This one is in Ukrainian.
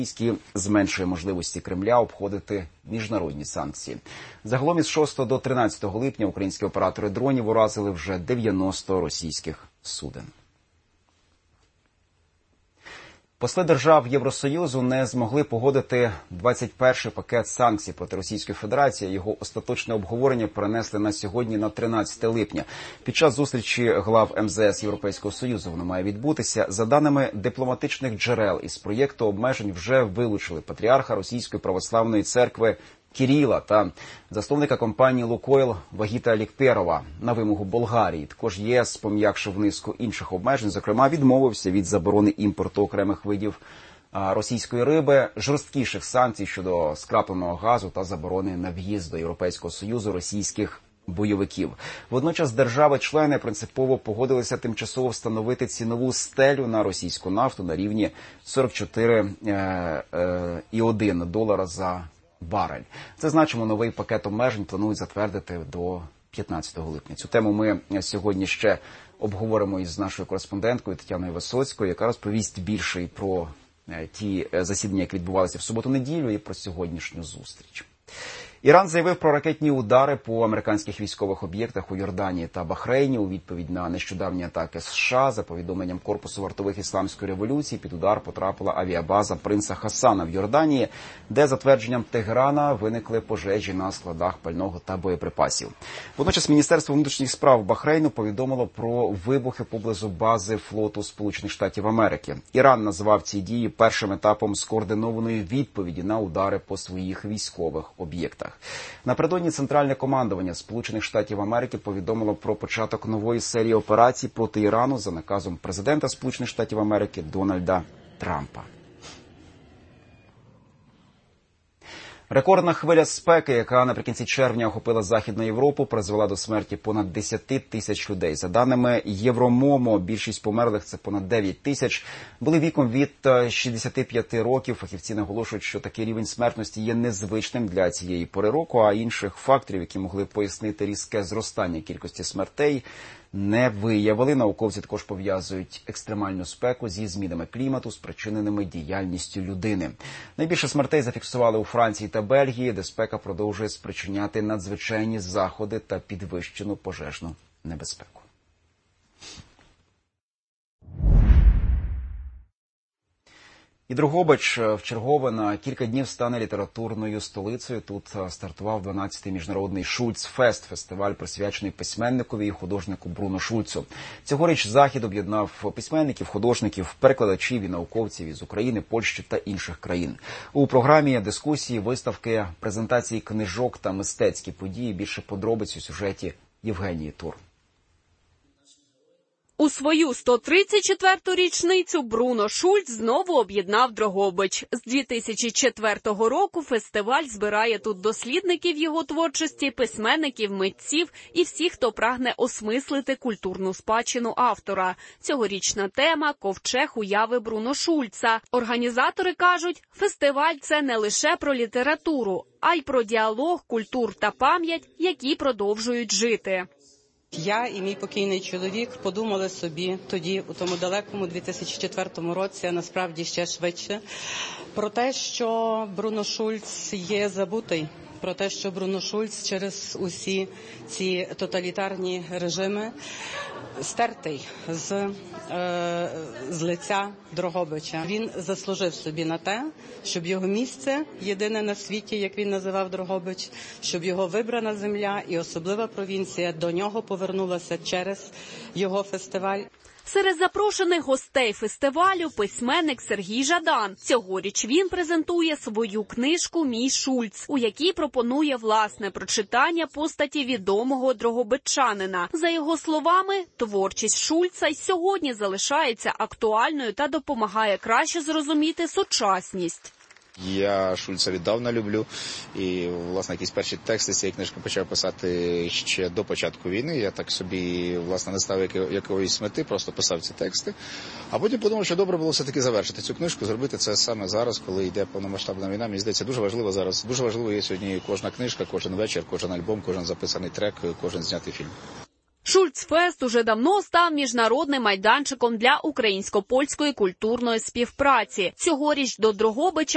зменшує можливості Кремля обходити міжнародні санкції. Загалом із 6 до 13 липня українські оператори дронів уразили вже 90 російських суден. Посли держав Євросоюзу не змогли погодити 21-й пакет санкцій проти Російської Федерації. Його остаточне обговорення перенесли на сьогодні, на 13 липня. Під час зустрічі глав МЗС Європейського Союзу воно має відбутися. За даними дипломатичних джерел, із проєкту обмежень вже вилучили патріарха Російської православної церкви Кирила та засновника компанії «Лукойл» Вагіта Лікперова на вимогу Болгарії. Також ЄС пом'якшив низку інших обмежень, зокрема відмовився від заборони імпорту окремих видів російської риби, жорсткіших санкцій щодо скрапленого газу та заборони на в'їзд до Європейського Союзу російських бойовиків. Водночас держави-члени принципово погодилися тимчасово встановити цінову стелю на російську нафту на рівні $44,1 за барель. Це значимо новий пакет обмежень планують затвердити до 15 липня. Цю тему ми сьогодні ще обговоримо із нашою кореспонденткою Тетяною Висоцькою, яка розповість більше і про ті засідання, які відбувалися в суботу-неділю, і про сьогоднішню зустріч. Іран заявив про ракетні удари по американських військових об'єктах у Йорданії та Бахрейні у відповідь на нещодавні атаки США. За повідомленням Корпусу вартових Ісламської революції, під удар потрапила авіабаза принца Хасана в Йорданії, де, за твердженням Тегерана, виникли пожежі на складах пального та боєприпасів. Водночас Міністерство внутрішніх справ Бахрейну повідомило про вибухи поблизу бази флоту Сполучених Штатів Америки. Іран назвав ці дії першим етапом скоординованої відповіді на удари по своїх військових об'єктах. Напередодні Центральне командування Сполучених Штатів Америки повідомило про початок нової серії операцій проти Ірану за наказом президента Сполучених Штатів Америки Дональда Трампа. Рекордна хвиля спеки, яка наприкінці червня охопила Західну Європу, призвела до смерті понад 10 тисяч людей. За даними Євромомо, більшість померлих, це понад 9 тисяч, були віком від 65 років. Фахівці наголошують, що такий рівень смертності є незвичним для цієї пори року, а інших факторів, які могли пояснити різке зростання кількості смертей, не виявили. Науковці також пов'язують екстремальну спеку зі змінами клімату, спричиненими діяльністю людини. Найбільше смертей зафіксували у Франції та Бельгії, де спека продовжує спричиняти надзвичайні заходи та підвищену пожежну небезпеку. І Дрогобич вчергове на кілька днів стане літературною столицею. Тут стартував 12-й міжнародний Шульц-фест, фестиваль, присвячений письменникові і художнику Бруно Шульцу. Цьогоріч захід об'єднав письменників, художників, перекладачів і науковців із України, Польщі та інших країн. У програмі дискусії, виставки, презентації книжок та мистецькі події. Більше подробиць у сюжеті Євгенії Тур. У свою 134-ту річницю Бруно Шульц знову об'єднав Дрогобич. З 2004 року фестиваль збирає тут дослідників його творчості, письменників, митців і всіх, хто прагне осмислити культурну спадщину автора. Цьогорічна тема – «Ковчег уяви Бруно Шульца». Організатори кажуть, фестиваль – це не лише про літературу, а й про діалог, культур та пам'ять, які продовжують жити. Я і мій покійний чоловік подумали собі тоді, у тому далекому 2004 році, а насправді ще швидше, про те, що Бруно Шульц є забутий, про те, що Бруно Шульц через усі ці тоталітарні режими стертий з лиця Дрогобича. Він заслужив собі на те, щоб його місце, єдине на світі, як він називав Дрогобич, щоб його вибрана земля і особлива провінція до нього повернулася через його фестиваль. Серед запрошених гостей фестивалю письменник Сергій Жадан. Цьогоріч він презентує свою книжку «Мій Шульц», у якій пропонує власне прочитання постаті відомого дрогобичанина. За його словами, творчість Шульца й сьогодні залишається актуальною та допомагає краще зрозуміти сучасність. Я Шульца віддавна люблю, і, власне, якісь перші тексти цієї книжки почав писати ще до початку війни. Я так собі, власне, не ставив якоїсь мети, просто писав ці тексти. А потім подумав, що добре було все-таки завершити цю книжку, зробити це саме зараз, коли йде повномасштабна війна. Мені здається, дуже важливо зараз. Дуже важливо є сьогодні кожна книжка, кожен вечір, кожен альбом, кожен записаний трек, кожен знятий фільм. Шульц-фест уже давно став міжнародним майданчиком для українсько-польської культурної співпраці. Цьогоріч до Дрогобича